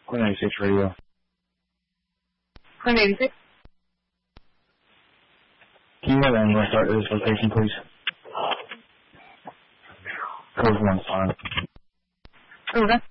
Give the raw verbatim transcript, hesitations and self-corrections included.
Queen ninety-six radio. Queen eighty-six. Can you have anyone start this location, please? Code one fine. Okay.